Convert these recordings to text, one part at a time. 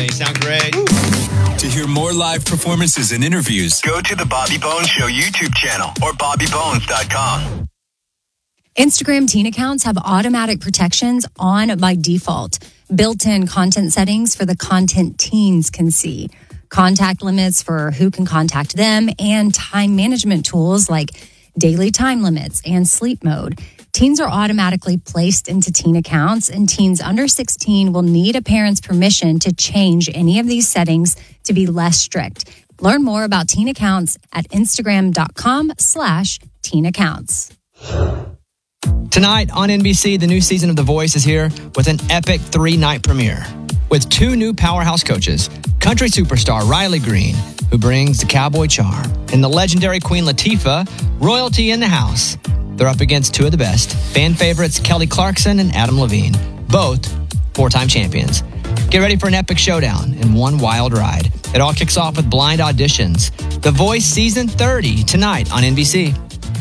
You sound great. To hear more live performances and interviews, go to the Bobby Bones Show YouTube channel or BobbyBones.com. Instagram teen accounts have automatic protections on by default. Built-in content settings for the content teens can see. Contact limits for who can contact them, and time management tools like daily time limits and sleep mode. Teens are automatically placed into teen accounts, and teens under 16 will need a parent's permission to change any of these settings to be less strict. Learn more about teen accounts at Instagram.com/teen accounts. Tonight on NBC, the new season of The Voice is here with an epic 3-night premiere. With 2 new powerhouse coaches, country superstar Riley Green, who brings the cowboy charm, and the legendary Queen Latifah, royalty in the house. They're up against 2 of the best, fan favorites Kelly Clarkson and Adam Levine, both 4-time champions. Get ready for an epic showdown and one wild ride. It all kicks off with blind auditions. The Voice Season 30 tonight on NBC.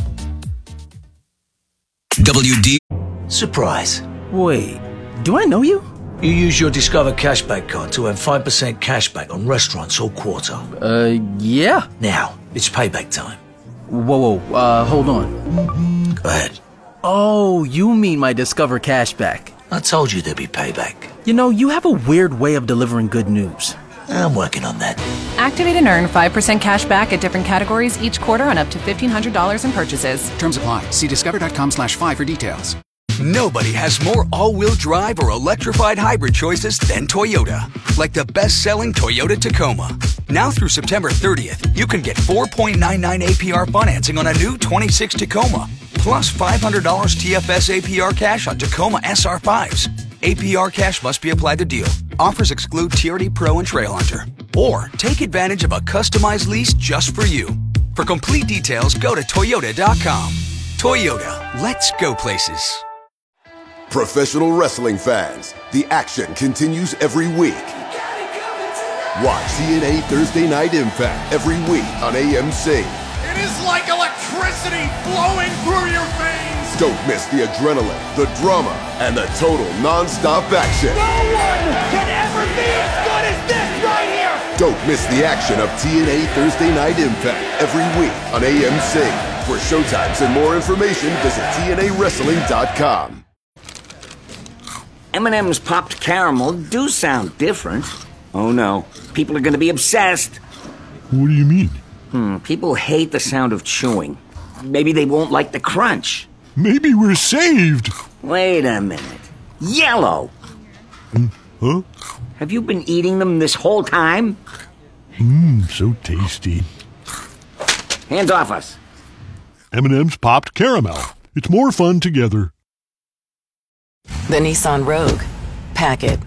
WD. Surprise. Wait, do I know you? You use your Discover Cashback card to earn 5% cashback on restaurants all quarter. Yeah. Now, it's payback time. Whoa, hold on. Go ahead. Oh, you mean my Discover Cashback. I told you there'd be payback. You know, you have a weird way of delivering good news. I'm working on that. Activate and earn 5% cash back at different categories each quarter on up to $1,500 in purchases. Terms apply. See discover.com/5 for details. Nobody has more all-wheel drive or electrified hybrid choices than Toyota. Like the best-selling Toyota Tacoma. Now through September 30th, you can get 4.99 APR financing on a new 26 Tacoma. Plus $500 TFS APR cash on Tacoma SR5s. APR cash must be applied to deal. Offers exclude TRD Pro and Trail Hunter. Or take advantage of a customized lease just for you. For complete details, go to Toyota.com. Toyota, let's go places. Professional wrestling fans, the action continues every week. Watch TNA Thursday Night Impact every week on AMC. It is like electricity flowing through your veins. Don't miss the adrenaline, the drama, and the total non-stop action. No one can ever be as good as this right here. Don't miss the action of TNA Thursday Night Impact every week on AMC. For showtimes and more information, visit TNAWrestling.com. M&M's popped caramel do sound different. Oh no, people are going to be obsessed. What do you mean? People hate the sound of chewing. Maybe they won't like the crunch. Maybe we're saved. Wait a minute. Yellow! Huh? Have you been eating them this whole time? So tasty. Hands off us. M&M's popped caramel. It's more fun together. The Nissan Rogue. Pack it.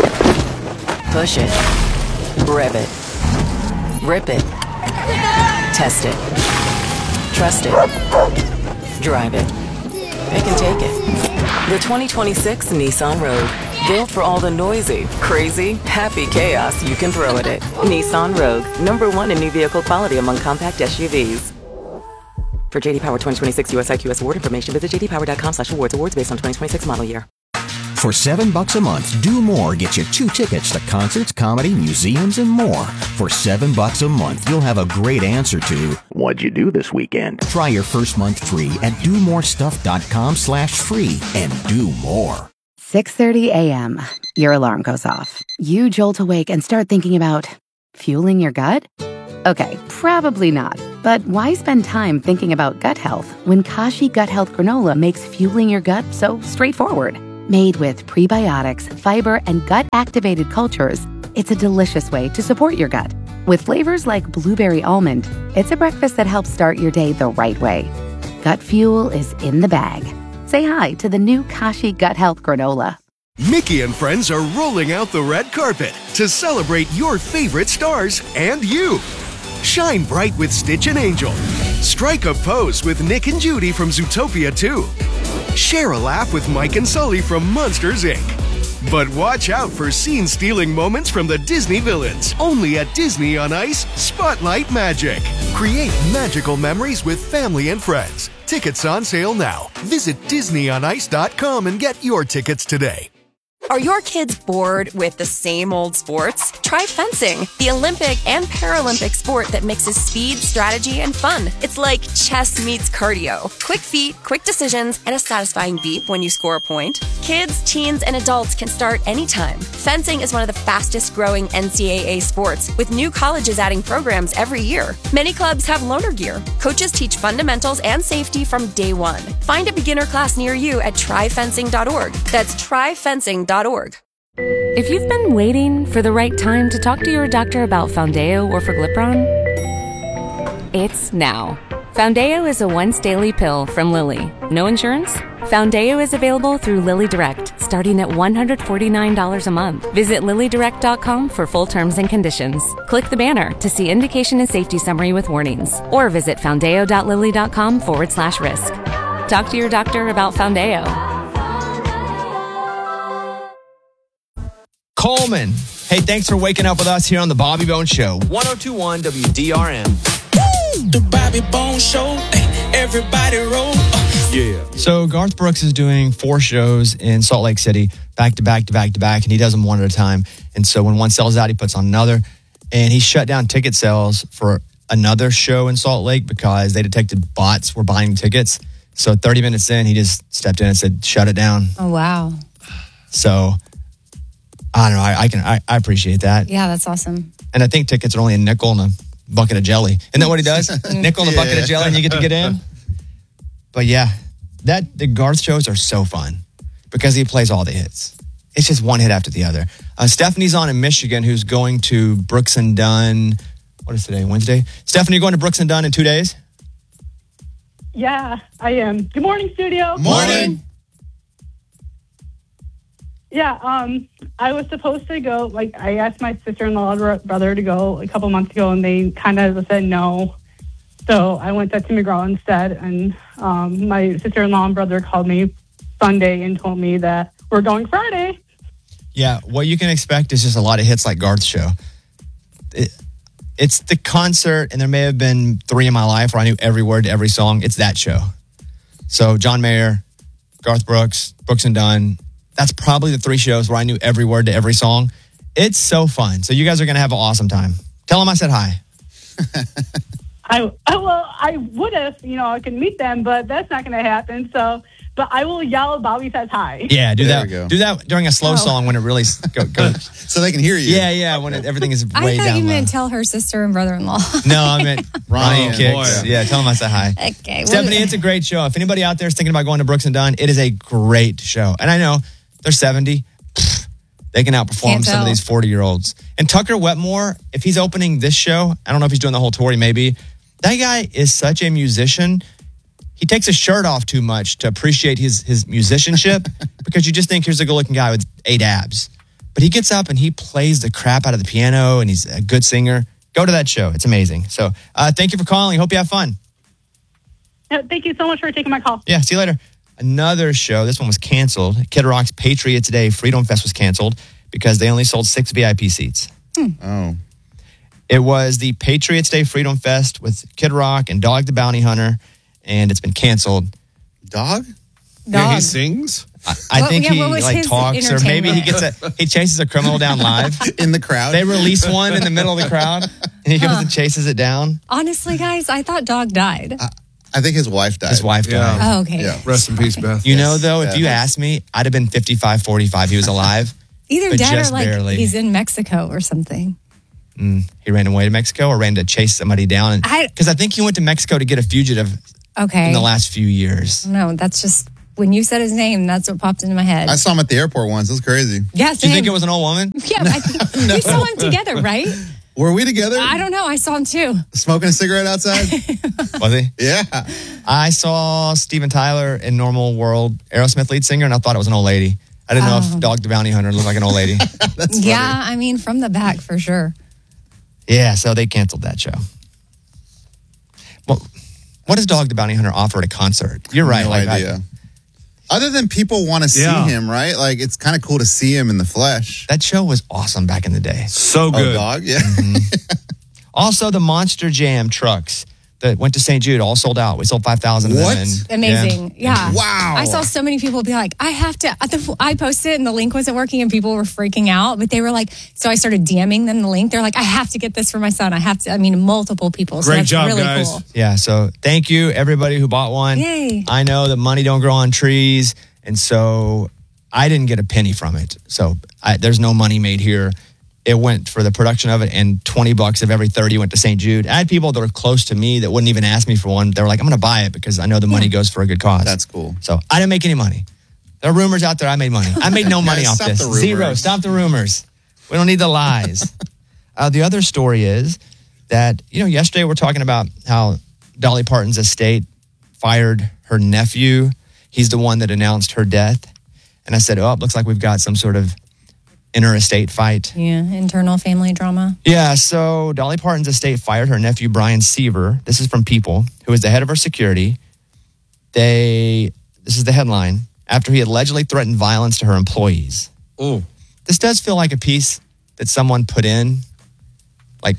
Push it. Rev it. Rip it. Test it. Trust it. Drive it. Pick and take it. The 2026 Nissan Rogue. Built for all the noisy, crazy, happy chaos you can throw at it. Nissan Rogue. #1 in new vehicle quality among compact SUVs. For JD Power 2026 US IQS award information, visit jdpower.com/awards. Awards based on 2026 model year. For $7 a month, Do More gets you 2 tickets to concerts, comedy, museums, and more. For $7 a month, you'll have a great answer to what'd you do this weekend? Try your first month free at domorestuff.com/free and do more. 6:30 a.m. Your alarm goes off. You jolt awake and start thinking about fueling your gut? Okay, probably not. But why spend time thinking about gut health when Kashi Gut Health Granola makes fueling your gut so straightforward? Made with prebiotics, fiber, and gut-activated cultures, it's a delicious way to support your gut. With flavors like blueberry almond, it's a breakfast that helps start your day the right way. Gut fuel is in the bag. Say hi to the new Kashi Gut Health Granola. Mickey and friends are rolling out the red carpet to celebrate your favorite stars and you. Shine bright with Stitch and Angel. Strike a pose with Nick and Judy from Zootopia 2. Share a laugh with Mike and Sully from Monsters, Inc. But watch out for scene-stealing moments from the Disney villains. Only at Disney on Ice, Spotlight Magic. Create magical memories with family and friends. Tickets on sale now. Visit DisneyOnIce.com and get your tickets today. Are your kids bored with the same old sports? Try fencing, the Olympic and Paralympic sport that mixes speed, strategy, and fun. It's like chess meets cardio. Quick feet, quick decisions, and a satisfying beep when you score a point. Kids, teens, and adults can start anytime. Fencing is one of the fastest growing NCAA sports, with new colleges adding programs every year. Many clubs have loaner gear. Coaches teach fundamentals and safety from day one. Find a beginner class near you at tryfencing.org. That's tryfencing.org. If you've been waiting for the right time to talk to your doctor about Foundeo or Forglipron, it's now. Foundeo is a once-daily pill from Lilly. No insurance? Foundeo is available through Lilly Direct, starting at $149 a month. Visit LillyDirect.com for full terms and conditions. Click the banner to see indication and safety summary with warnings, or visit foundeo.lilly.com/risk. Talk to your doctor about Foundeo. Coleman. Hey, thanks for waking up with us here on the Bobby Bones Show. 1021 WDRM. The Bobby Bones Show. Everybody roll. Yeah. So Garth Brooks is doing 4 shows in Salt Lake City, back to back to back to back, and he does them one at a time. And so when one sells out, he puts on another. And he shut down ticket sales for another show in Salt Lake because they detected bots were buying tickets. So 30 minutes in, he just stepped in and said, shut it down. Oh, wow. So I don't know. I appreciate that. Yeah, that's awesome. And I think tickets are only a nickel and a bucket of jelly. Isn't that what he does? Nickel and a bucket of jelly and you get to get in? But yeah, the Garth shows are so fun because he plays all the hits. It's just one hit after the other. Stephanie's on in Michigan, who's going to Brooks and Dunn. What is today? Wednesday? Stephanie, you going to Brooks and Dunn in 2 days? Yeah, I am. Good morning, studio. Morning. Yeah, I was supposed to go, I asked my sister-in-law and brother to go a couple months ago, and they kind of said no. So I went to Tim McGraw instead, and my sister-in-law and brother called me Sunday and told me that we're going Friday. Yeah, what you can expect is just a lot of hits like Garth's show. It's the concert, and there may have been 3 in my life where I knew every word to every song. It's that show. So John Mayer, Garth Brooks, Brooks and Dunn. That's probably the 3 shows where I knew every word to every song. It's so fun. So you guys are going to have an awesome time. Tell them I said hi. I would have, I could meet them, but that's not going to happen. So, but I will yell, Bobby says hi. Yeah, do that. Do that during a slow song when it really goes. So they can hear you. Yeah, when everything is way down low. I thought you meant tell her sister and brother-in-law. No, I meant Ryan Kicks. Boy. Yeah, tell them I said hi. Okay. Stephanie, it's a great show. If anybody out there is thinking about going to Brooks and Dunn, it is a great show. And I know they're 70. They can outperform some of these 40-year-olds. And Tucker Wetmore, if he's opening this show, I don't know if he's doing the whole tour, he may be. That guy is such a musician. He takes his shirt off too much to appreciate his musicianship because you just think here's a good-looking guy with 8 abs. But he gets up and he plays the crap out of the piano, and he's a good singer. Go to that show. It's amazing. So thank you for calling. Hope you have fun. Yeah, thank you so much for taking my call. Yeah, see you later. Another show, this one was canceled. Kid Rock's Patriots Day Freedom Fest was canceled because they only sold 6 VIP seats. Oh. It was the Patriots Day Freedom Fest with Kid Rock and Dog the Bounty Hunter, and it's been canceled. Dog? Yeah, he sings? I think he talks, or maybe he chases a criminal down live. In the crowd? They release one in the middle of the crowd, and he goes and chases it down. Honestly, guys, I thought Dog died. I think his wife died. His wife died. Oh, okay. Yeah. Rest in peace, Beth. You know, though, if you asked me, I'd have been 55-45. He was alive. Either but dead just or like barely. he's in Mexico or something. He ran away to Mexico or ran to chase somebody down? Because I think he went to Mexico to get a fugitive in the last few years. No, that's just, when you said his name, that's what popped into my head. I saw him at the airport once. It was crazy. Yeah, Do you think it was an old woman? Yeah, I think we saw him together, right? Were we together? I don't know. I saw him too. Smoking a cigarette outside? Was he? Yeah. I saw Steven Tyler in Normal World, Aerosmith lead singer, and I thought it was an old lady. I didn't know if Dog the Bounty Hunter looked like an old lady. That's funny. Yeah, I mean, from the back for sure. Yeah, so they canceled that show. Well, what does Dog the Bounty Hunter offer at a concert? You're right. No idea. Other than people want to see him, right? Like, it's kind of cool to see him in the flesh. That show was awesome back in the day. So good. Oh, Dog? Yeah. Also, the Monster Jam trucks. that went to St. Jude all sold out. We sold 5,000 of them. What? Amazing. Yeah. Wow. I saw so many people be like, I have to. I posted it and the link wasn't working and people were freaking out. But they were like, so I started DMing them the link. They're like, I have to get this for my son. Multiple people. So Great that's job, really guys. cool. Yeah, so thank you, everybody who bought one. Yay. I know that money don't grow on trees, and so I didn't get a penny from it. So there's no money made here. It went for the production of it, and $20 of every 30 went to St. Jude. I had people that were close to me that wouldn't even ask me for one. They were like, I'm going to buy it because I know the money goes for a good cause. That's cool. So I didn't make any money. There are rumors out there I made money. I made no money off stop this. the rumors. Zero. Stop the rumors. We don't need the lies. The other story is that, yesterday we're talking about how Dolly Parton's estate fired her nephew. He's the one that announced her death. And I said, it looks like we've got some sort of inter-estate fight. Yeah, internal family drama. Yeah, so Dolly Parton's estate fired her nephew, Brian Seaver. This is from People, who is the head of her security. This is the headline, after he allegedly threatened violence to her employees. Oh. This does feel like a piece that someone put in, like,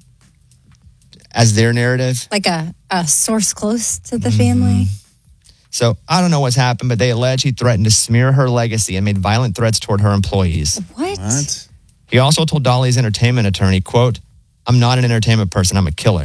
as their narrative. Like a source close to the family. So I don't know what's happened, but they allege he threatened to smear her legacy and made violent threats toward her employees. What? He also told Dolly's entertainment attorney, quote, I'm not an entertainment person, I'm a killer.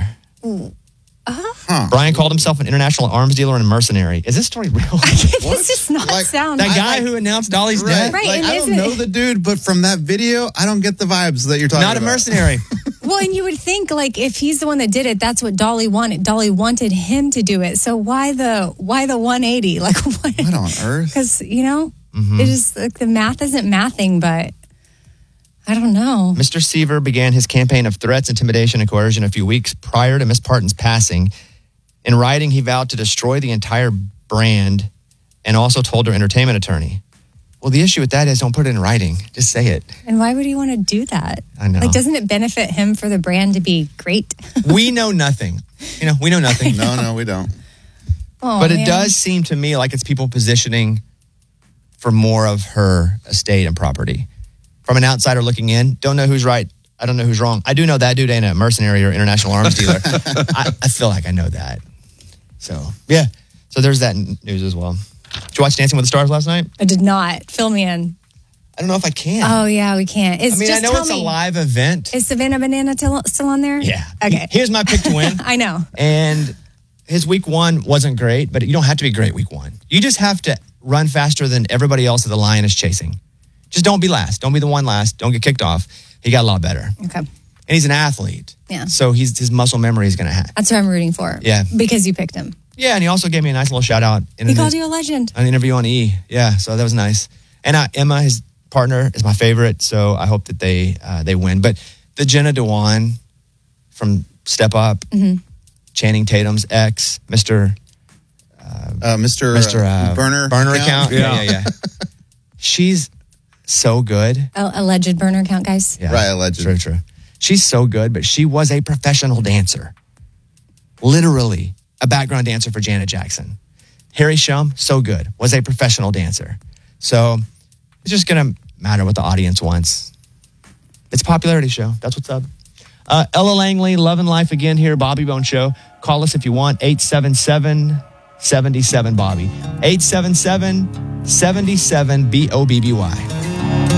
Brian called himself an international arms dealer and a mercenary. Is this story real? This does not sound That guy who announced Dolly's death? Right, and I don't isn't know it- the dude, but from that video, I don't get the vibes that you're talking about. Not a mercenary. Well, and you would think, like, if he's the one that did it, that's what Dolly wanted. Dolly wanted him to do it. So why the 180? Like, what on earth? Because, it is like the math isn't mathing, but I don't know. Mr. Seaver began his campaign of threats, intimidation, and coercion a few weeks prior to Miss Parton's passing. In writing, he vowed to destroy the entire brand and also told her entertainment attorney. Well, the issue with that is don't put it in writing. Just say it. And why would he want to do that? I know. Like, doesn't it benefit him for the brand to be great? We know nothing. We know nothing. No, we don't. Oh, But it man. does seem to me like it's people positioning for more of her estate and property. From an outsider looking in, don't know who's right. I don't know who's wrong. I do know that dude ain't a mercenary or international arms dealer. I feel like I know that. So, yeah. So there's that news as well. Did you watch Dancing with the Stars last night? I did not. Fill me in. I don't know if I can. Oh, yeah, we can't. I know it's a live event. Is Savannah Banana still on there? Yeah. Okay. Here's my pick to win. I know. And his week one wasn't great, but you don't have to be great week one. You just have to run faster than everybody else that the lion is chasing. Just don't be last. Don't be the one last. Don't get kicked off. He got a lot better. Okay. And he's an athlete. Yeah. So his muscle memory is going to have. That's what I'm rooting for. Yeah. Because you picked him. Yeah, and he also gave me a nice little shout out. He called you a legend. An interview on E! Yeah, so that was nice. And Emma, his partner, is my favorite, so I hope that they win. But the Jenna Dewan from Step Up, Channing Tatum's ex, Mr. Burner account. Yeah. She's so good. Alleged burner account, guys. Yeah, Right, alleged. True. She's so good, but she was a professional dancer. Literally a background dancer for Janet Jackson. Harry Shum, so good, was a professional dancer. So it's just going to matter what the audience wants. It's a popularity show. That's what's up. Ella Langley, Love and Life again here, Bobby Bone Show. Call us if you want, 877-77-BOBBY. 877-77-BOBBY.